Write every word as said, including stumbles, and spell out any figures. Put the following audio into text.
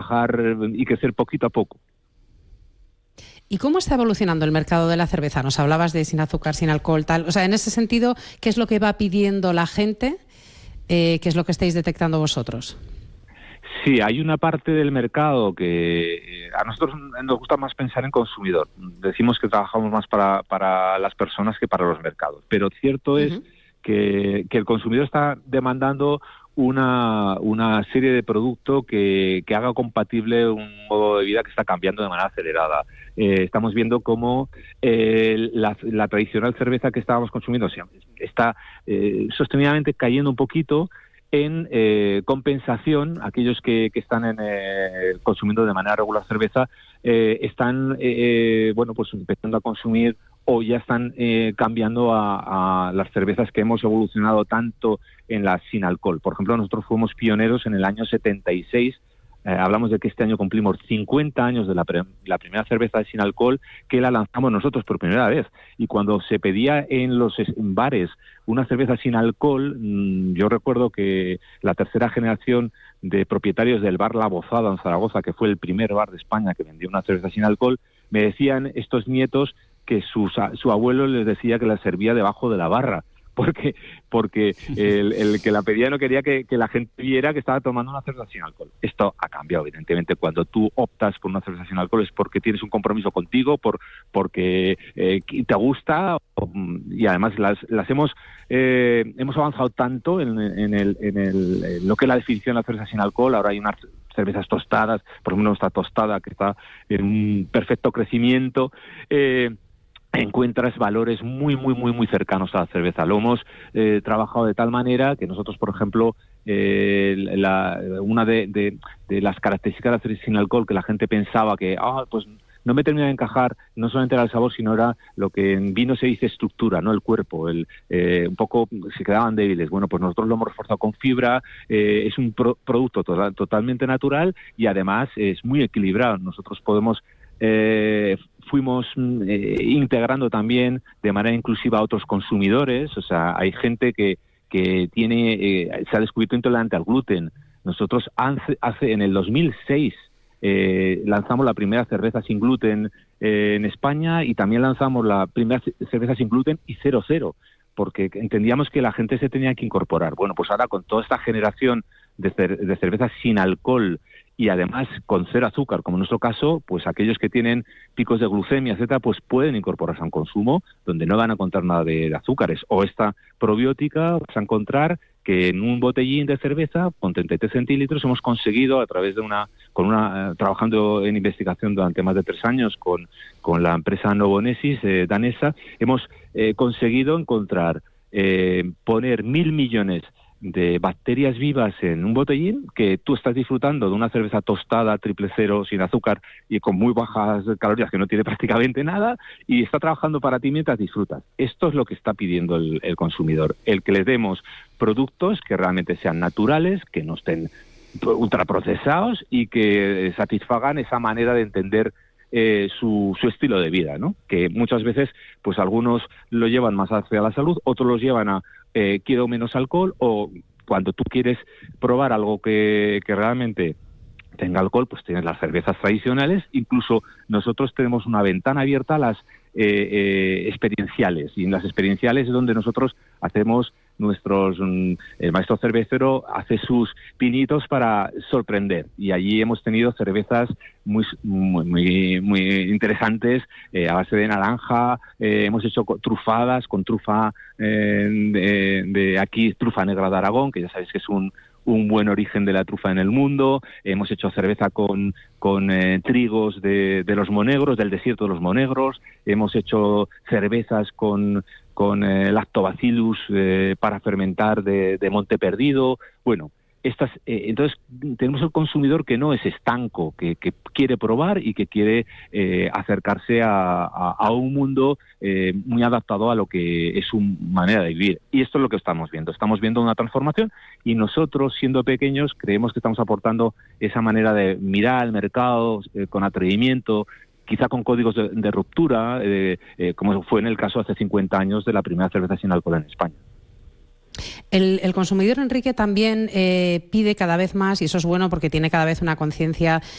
trabajar y crecer poquito a poco. ¿Y cómo está evolucionando el mercado de la cerveza? Nos hablabas de sin azúcar, sin alcohol, tal. O sea, en ese sentido, ¿qué es lo que va pidiendo la gente? Eh, ¿Qué es lo que estáis detectando vosotros? Sí, hay una parte del mercado que eh, a nosotros nos gusta más pensar en consumidor. Decimos que trabajamos más para, para las personas que para los mercados. Pero cierto es Uh-huh. que, que el consumidor está demandando una, una serie de productos que, que haga compatible un modo de vida que está cambiando de manera acelerada. Eh, estamos viendo cómo eh, la, la tradicional cerveza que estábamos consumiendo o sea, está eh, sostenidamente cayendo un poquito en eh, compensación. Aquellos que, que están en, eh, consumiendo de manera regular cerveza eh, están eh, bueno pues empezando a consumir o ya están eh, cambiando a, a las cervezas que hemos evolucionado tanto en las sin alcohol. Por ejemplo, nosotros fuimos pioneros en el año setenta y seis. Eh, hablamos de que este año cumplimos cincuenta años de la, pre- la primera cerveza sin alcohol, que la lanzamos nosotros por primera vez. Y cuando se pedía en los es- en bares una cerveza sin alcohol, mmm, yo recuerdo que la tercera generación de propietarios del bar La Bozada en Zaragoza, que fue el primer bar de España que vendió una cerveza sin alcohol, me decían estos nietos que sus, su abuelo les decía que la servía debajo de la barra. Porque, porque el, el que la pedía no quería que, que la gente viera que estaba tomando una cerveza sin alcohol. Esto ha cambiado, evidentemente. Cuando tú optas por una cerveza sin alcohol es porque tienes un compromiso contigo, por porque eh, te gusta, y además las, las hemos eh, hemos avanzado tanto en, en, el, en, el, en lo que es la definición de la cerveza sin alcohol. Ahora hay unas cervezas tostadas, por ejemplo nuestra tostada, que está en un perfecto crecimiento. Eh, encuentras valores muy, muy, muy, muy cercanos a la cerveza. Lo hemos eh, trabajado de tal manera que nosotros, por ejemplo, eh, la, una de, de, de las características de la cerveza sin alcohol que la gente pensaba que, ah, pues no me terminaba de encajar, no solamente era el sabor, sino era lo que en vino se dice estructura, ¿no? El cuerpo, el eh, un poco se quedaban débiles. Bueno, pues nosotros lo hemos reforzado con fibra, eh, es un pro- producto to- totalmente natural y además es muy equilibrado. Nosotros podemos Eh, fuimos eh, integrando también de manera inclusiva a otros consumidores. O sea, hay gente que, que tiene eh, se ha descubierto intolerante al gluten. Nosotros hace, hace en el dos mil seis eh, lanzamos la primera cerveza sin gluten eh, en España y también lanzamos la primera cerveza sin gluten y cero cero, porque entendíamos que la gente se tenía que incorporar. Bueno, pues ahora con toda esta generación de, cer- de cervezas sin alcohol y además con cero azúcar, como en nuestro caso, pues aquellos que tienen picos de glucemia, etcétera, pues pueden incorporarse a un consumo donde no van a encontrar nada de, de azúcares. O esta probiótica, vas a encontrar que en un botellín de cerveza con treinta y tres centilitros hemos conseguido a través de una, con una, eh, trabajando en investigación durante más de tres años con, con la empresa Novonesis eh, danesa, hemos eh, conseguido encontrar, eh, poner mil millones de bacterias vivas en un botellín, que tú estás disfrutando de una cerveza tostada, triple cero, sin azúcar y con muy bajas calorías, que no tiene prácticamente nada, y está trabajando para ti mientras disfrutas. Esto es lo que está pidiendo el, el consumidor, el que les demos productos que realmente sean naturales, que no estén ultraprocesados y que satisfagan esa manera de entender Eh, su, su estilo de vida, ¿no? Que muchas veces, pues algunos lo llevan más hacia la salud, otros los llevan a eh, quiero menos alcohol, o cuando tú quieres probar algo que, que realmente tenga alcohol, pues tienes las cervezas tradicionales. Incluso nosotros tenemos una ventana abierta a las eh, eh, experienciales, y en las experienciales es donde nosotros hacemos nuestros, el maestro cervecero hace sus pinitos para sorprender, y allí hemos tenido cervezas muy muy muy, muy interesantes eh, a base de naranja. Eh, hemos hecho trufadas con trufa eh, de, de aquí, trufa negra de Aragón, que ya sabéis que es un un buen origen de la trufa en el mundo. Hemos hecho cerveza con, con eh, trigos de, de los monegros, del desierto de los monegros. Hemos hecho cervezas con, con eh, lactobacillus eh, para fermentar de, de Monte Perdido. Bueno, estas, eh, entonces tenemos el consumidor que no es estanco, que, que quiere probar y que quiere eh, acercarse a, a, a un mundo eh, muy adaptado a lo que es su manera de vivir. Y esto es lo que estamos viendo. Estamos viendo una transformación, y nosotros, siendo pequeños, creemos que estamos aportando esa manera de mirar al mercado eh, con atrevimiento, quizá con códigos de, de ruptura, eh, eh, como fue en el caso hace cincuenta años de la primera cerveza sin alcohol en España. El, el consumidor, Enrique, también eh, pide cada vez más, y eso es bueno porque tiene cada vez una conciencia